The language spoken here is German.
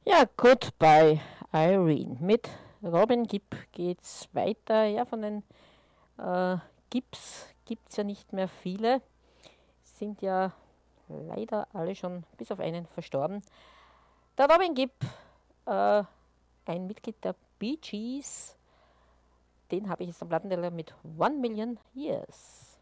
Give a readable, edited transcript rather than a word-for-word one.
Ja, Goodbye Irene. Mit Robin Gibb geht's weiter. Ja, von den Gibbs gibt es ja nicht mehr viele. Sind ja leider alle schon bis auf einen verstorben. Der Robin Gibb, äh, ein Mitglied der Bee Gees, den habe ich jetzt am Plattenteller mit 1 Million Years.